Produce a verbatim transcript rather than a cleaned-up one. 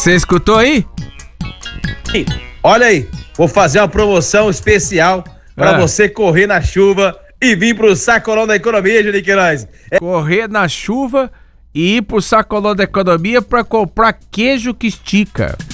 Você escutou aí? Olha aí, vou fazer uma promoção especial para Ah. você correr na chuva e vir pro Sacolão da Economia, Juninho Queiroz. É Correr na chuva e ir pro Sacolão da Economia pra comprar queijo que estica.